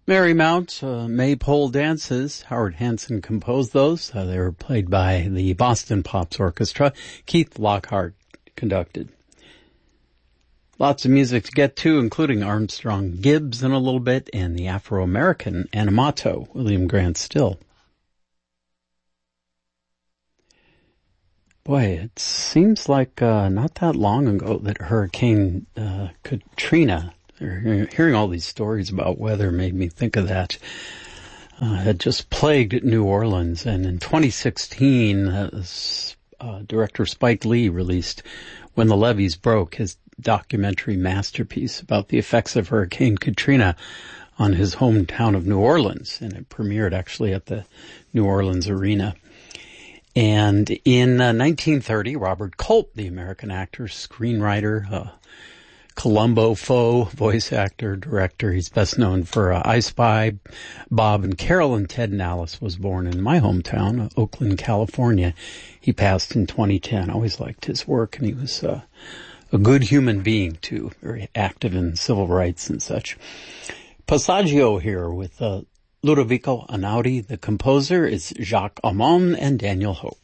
Marymount, Maypole Dances. Howard Hanson composed those. They were played by the Boston Pops Orchestra. Keith Lockhart conducted. Lots of music to get to, including Armstrong Gibbs in a little bit, and the Afro-American Animato, William Grant Still. Boy, it seems like not that long ago that Hurricane Katrina, hearing all these stories about weather made me think of that, had just plagued New Orleans. And in 2016, director Spike Lee released When the Levees Broke, his documentary masterpiece about the effects of Hurricane Katrina on his hometown of New Orleans. And it premiered actually at the New Orleans Arena. And in 1930, Robert Culp, the American actor, screenwriter, Columbo foe, voice actor, director, he's best known for I Spy, Bob and Carol, and Ted and Alice, was born in my hometown, Oakland, California. He passed in 2010. I always liked his work, and he was a good human being, too, very active in civil rights and such. Passaggio here with Ludovico Einaudi. The composer is Jacques Aumont and Daniel Hope.